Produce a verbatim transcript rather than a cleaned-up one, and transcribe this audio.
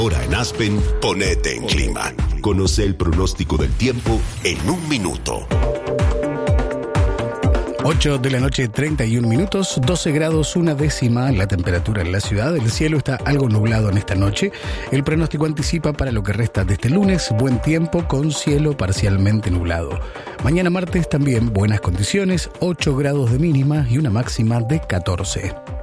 Ahora en Aspen, ponete en clima. Conoce el pronóstico del tiempo en un minuto. ocho de la noche, treinta y un minutos, doce grados, una décima la temperatura en la ciudad. El cielo está algo nublado en esta noche. El pronóstico anticipa para lo que resta de este lunes buen tiempo con cielo parcialmente nublado. Mañana martes también buenas condiciones, ocho grados de mínima y una máxima de catorce.